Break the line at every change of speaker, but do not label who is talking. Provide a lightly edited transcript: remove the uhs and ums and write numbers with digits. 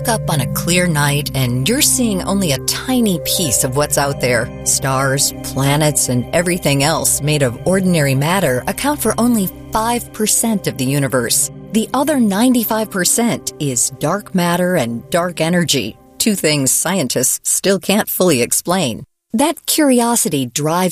look up on a clear night and you're seeing only a tiny piece of what's out there. Stars, planets, and everything else made of ordinary matter account for only 5% of the universe. The other 95% is dark matter and dark energy, two things scientists still can't fully explain. That curiosity drives